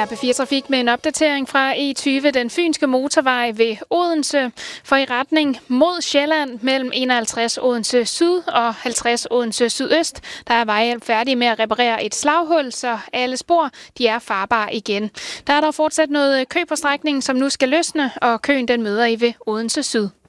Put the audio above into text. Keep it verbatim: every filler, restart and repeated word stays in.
B fire Trafik med en opdatering fra E tyve, den fynske motorvej ved Odense. For i retning mod Sjælland mellem enoghalvtreds Odense Syd og halvtreds Odense Sydøst, der er Vejhjælp færdig med at reparere et slaghul, så alle spor de er farbare igen. Der er dog fortsat noget kø på strækningen, som nu skal løsne, og køen den møder I ved Odense Syd.